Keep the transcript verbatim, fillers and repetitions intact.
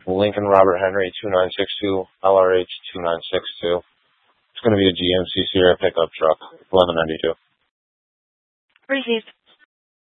Lincoln Robert Henry two nine six two, L R H two nine six two. It's going to be a G M C Sierra pickup truck, eleven ninety-two. Received.